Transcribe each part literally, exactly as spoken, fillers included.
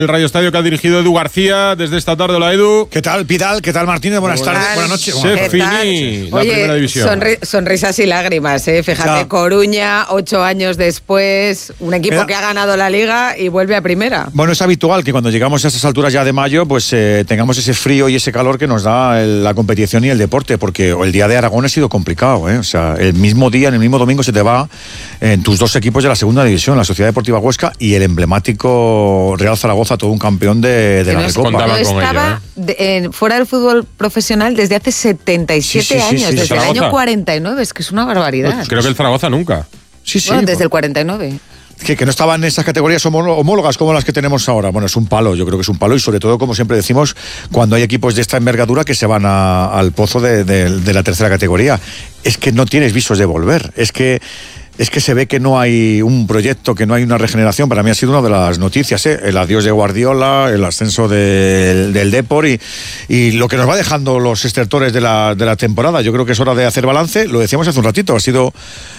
El Radio Estadio que ha dirigido Edu García desde esta tarde. Hola, Edu. ¿Qué tal, Pidal? ¿Qué tal, Martínez? Buenas tardes, buenas noches. Se finí la Oye, primera división. Sonri- sonrisas y lágrimas, ¿eh? Fíjate, ya. Coruña, ocho años después, un equipo Mira. que ha ganado la Liga y vuelve a primera. Bueno, es habitual que cuando llegamos a estas alturas ya de mayo, pues eh, tengamos ese frío y ese calor que nos da el, la competición y el deporte, porque el día de Aragón ha sido complicado, ¿eh? O sea, el mismo día, en el mismo domingo se te va en tus dos equipos de la segunda división, la Sociedad Deportiva Huesca y el emblemático Real Zaragoza, todo un campeón de, de la no Recopa. No estaba ello, ¿eh? de, en, fuera del fútbol profesional desde hace setenta y siete sí, sí, sí, años, sí, sí, desde Zaragoza. El año cuarenta y nueve, es que es una barbaridad. Pues creo que el Zaragoza nunca. Sí, sí. Bueno, desde el cuarenta y nueve. Que, que no estaban en esas categorías homólogas como las que tenemos ahora. Bueno, es un palo, yo creo que es un palo y sobre todo, como siempre decimos, cuando hay equipos de esta envergadura que se van a, al pozo de, de, de la tercera categoría. Es que no tienes visos de volver, es que Es que se ve que no hay un proyecto, que no hay una regeneración. Para mí ha sido una de las noticias, ¿eh? El adiós de Guardiola, el ascenso del, del Depor y, y lo que nos va dejando los estertores de la, de la temporada. Yo creo que es hora de hacer balance. Lo decíamos hace un ratito, ha sido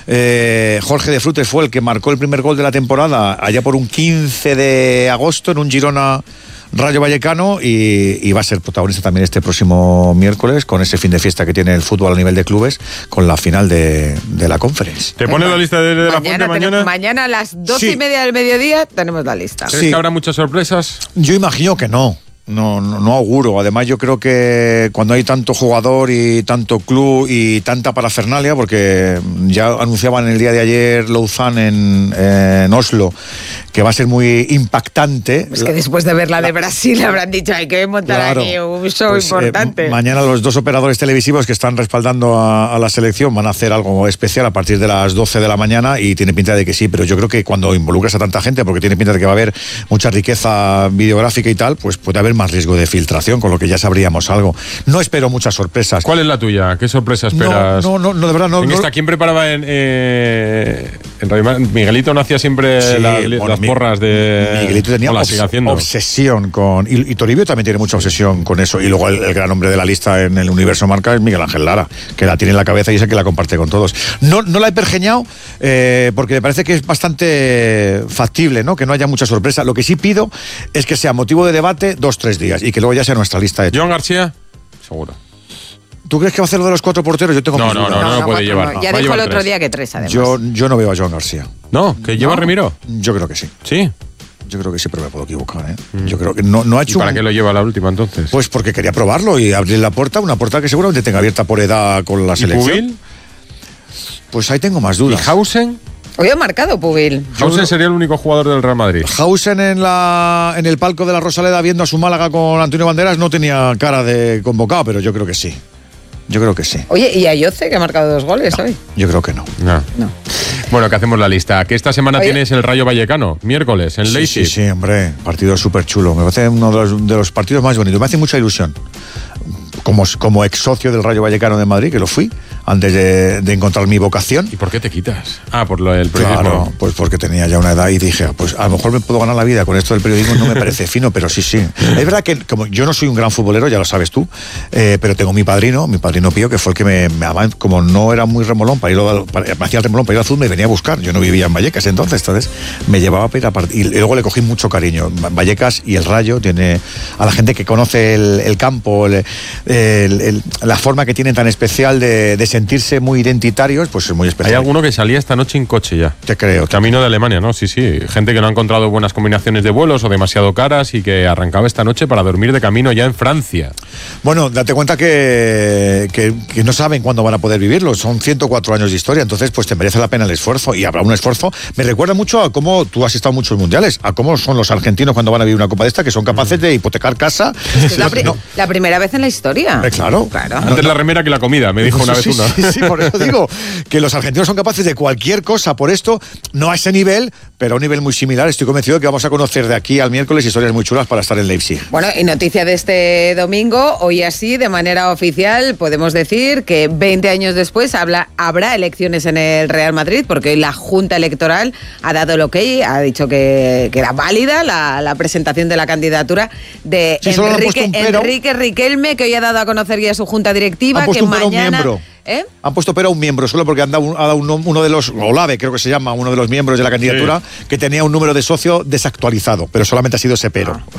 eh, Jorge de Frutos fue el que marcó el primer gol de la temporada allá por un quince de agosto en un Girona Rayo Vallecano y, y va a ser protagonista también este próximo miércoles con ese fin de fiesta que tiene el fútbol a nivel de clubes con la final de, de la Conference. ¿Te pones la lista de, de la mañana, Fuente mañana? Mañana a las doce sí. y media del mediodía tenemos la lista. ¿Crees sí. que habrá muchas sorpresas? Yo imagino que no. No, no, no auguro. Además, yo creo que cuando hay tanto jugador y tanto club y tanta parafernalia, porque ya anunciaban el día de ayer Lausanne en, en Oslo que va a ser muy impactante. Es que después de ver la de Brasil habrán dicho hay que montar claro, aquí un show pues, importante. Eh, mañana los dos operadores televisivos que están respaldando a, a la selección van a hacer algo especial a partir de las doce de la mañana y tiene pinta de que sí, pero yo creo que cuando involucras a tanta gente, porque tiene pinta de que va a haber mucha riqueza videográfica y tal, pues puede haber más riesgo de filtración, con lo que ya sabríamos algo. No espero muchas sorpresas. ¿Cuál es la tuya? ¿Qué sorpresa esperas? No, no, no, de verdad no. ¿En no esta, ¿quién preparaba en, eh, en Radio Miguelito no hacía siempre sí, la, bueno, las porras de... Miguelito tenía obs- obsesión con... Y, y Toribio también tiene mucha obsesión con eso. Y luego el, el gran hombre de la lista en el universo marca es Miguel Ángel Lara, que la tiene en la cabeza y es el que la comparte con todos. No, no la he pergeñado eh, porque me parece que es bastante factible, ¿no? Que no haya mucha sorpresa. Lo que sí pido es que sea motivo de debate dos, tres días y que luego ya sea nuestra lista de... Joan García, seguro. ¿Tú crees que va a hacer lo de los cuatro porteros? Yo tengo no, no, no, no, no, no puede llevar. No. Ya dijo el otro tres. día que tres, además. Yo, yo no veo a Joan García. No, ¿que lleva no. Remiro? Yo creo que sí. ¿Sí? Yo creo que sí, pero me puedo equivocar, ¿eh? Mm. Yo creo que no, no ha hecho... ¿Y para un... qué lo lleva la última, entonces? Pues porque quería probarlo y abrir la puerta, una puerta que seguramente tenga abierta por edad con la selección. ¿Y Pubil? Pues ahí tengo más dudas. ¿Y Hausen? Hoy ha marcado Pubil. Hausen sería el único jugador del Real Madrid. Hausen en la en el palco de la Rosaleda viendo a su Málaga con Antonio Banderas no tenía cara de convocado, pero yo creo que sí. Yo creo que sí. Oye, ¿y Ayoce, que ha marcado dos goles hoy? Yo creo que no. No. no. Bueno, que hacemos la lista. Que esta semana Oye. tienes el Rayo Vallecano, miércoles, en sí, Leipzig. Sí, sí, hombre. Partido súper chulo. Me parece uno de los, de los partidos más bonitos. Me hace mucha ilusión. Como, como ex socio del Rayo Vallecano de Madrid, que lo fui, antes de, de encontrar mi vocación. ¿Y por qué te quitas? Ah, por lo del periodismo. Claro, pues porque tenía ya una edad y dije, pues a lo mejor me puedo ganar la vida con esto del periodismo, no me parece fino, pero sí, sí. Es verdad que como yo no soy un gran futbolero, ya lo sabes tú, eh, pero tengo mi padrino, mi padrino Pío, que fue el que me, me como no era muy remolón para ir, para, me hacía el remolón para ir al fútbol, me venía a buscar. Yo no vivía en Vallecas entonces, entonces me llevaba para ir a partir. Y luego le cogí mucho cariño. Vallecas y el Rayo tiene a la gente que conoce el, el campo, el, el, el, la forma que tienen tan especial de, de sentirse muy identitarios, pues es muy especial. Hay alguno que salía esta noche en coche ya. Te creo. Camino de Alemania, ¿no? Sí, sí. Gente que no ha encontrado buenas combinaciones de vuelos o demasiado caras y que arrancaba esta noche para dormir de camino ya en Francia. Bueno, date cuenta que, que, que no saben cuándo van a poder vivirlo. Son ciento cuatro años de historia, entonces pues te merece la pena el esfuerzo y habrá un esfuerzo. Me recuerda mucho a cómo tú has estado en muchos mundiales, a cómo son los argentinos cuando van a vivir una copa de esta, que son capaces de hipotecar casa. Es la, pri- no. la primera vez en la historia. Eh, claro. claro. Antes no, no. la remera que la comida, me dijo pues una sí, vez una. Sí, sí, por eso digo que los argentinos son capaces de cualquier cosa. Por esto, no a ese nivel, pero a un nivel muy similar. Estoy convencido de que vamos a conocer de aquí al miércoles historias muy chulas para estar en Leipzig. Bueno, y noticia de este domingo, hoy así, de manera oficial, podemos decir que veinte años después habla, habrá elecciones en el Real Madrid, porque la Junta Electoral ha dado el ok, ha dicho que, que era válida la, la presentación de la candidatura de sí, Enrique, Enrique Riquelme, que hoy ha dado a conocer ya su Junta Directiva, que mañana... ¿Eh? Han puesto pero a un miembro, solo porque han dado, un, ha dado uno, uno de los, Olave creo que se llama, uno de los miembros de la candidatura, sí. que tenía un número de socio desactualizado, pero solamente ha sido ese pero.